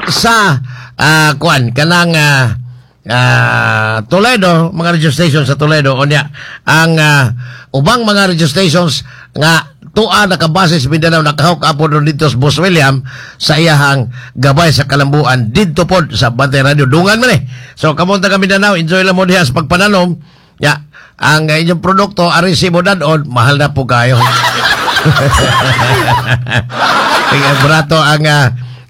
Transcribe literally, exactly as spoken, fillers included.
sa uh, kuan kanang uh, uh, Toledo, mga radio stations sa Toledo, unya ang uh, ubang mga radio stations nga tuwa nakabase sa Mindanao nakahawk apo doon dito sa Boss William sa iyahang gabay sa kalambuan dito pod sa Bantay Radio dungan man eh. So kamunta ka Mindanao, enjoy lang mo diha sa pagpananom ya. Ang uh, inyong produkto aresibo dadon mahal na po kayo. Kaya brato ang uh,